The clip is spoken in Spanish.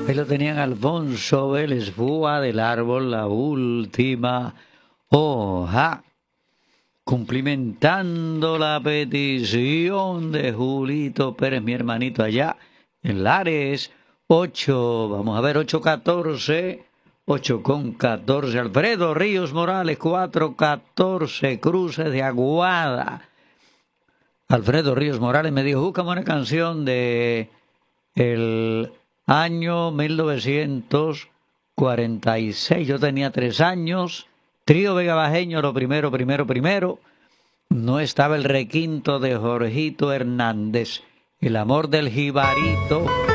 Ahí lo tenían Alfonso Vélez Búa del árbol, la última hoja, cumplimentando la petición de Julito Pérez, mi hermanito allá en Lares. 8, vamos a ver, 8-14, 8-14, Alfredo Ríos Morales, 4-14, Cruces de Aguada. Alfredo Ríos Morales me dijo, búscame una canción de el año 1946, yo tenía 3 años, Trío Vega Bajeño, lo primero, no estaba el requinto de Jorgito Hernández, El amor del jibarito.